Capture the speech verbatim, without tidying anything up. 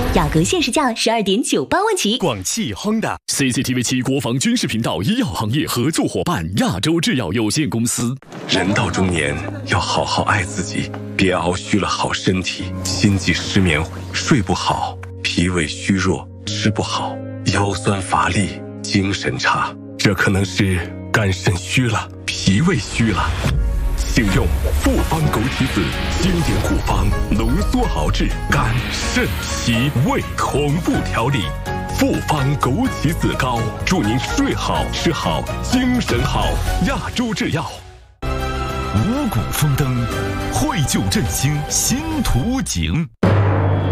雅阁限时价十二点九八万起。 广汽 Honda。C C T V 七国防军事频道医药行业合作伙伴亚洲制药有限公司。 人到中年要好好爱自己，别熬虚了好身体，心悸失眠，睡不好，脾胃虚弱，吃不好，腰酸乏力，精神差，这可能是肝肾虚了，脾胃虚了。请用复方枸杞子经典古方浓缩熬制肝肾脾胃同步调理，复方枸杞子膏，祝您睡好吃好精神好。亚洲制药。 五谷丰登，绘就振兴新图景。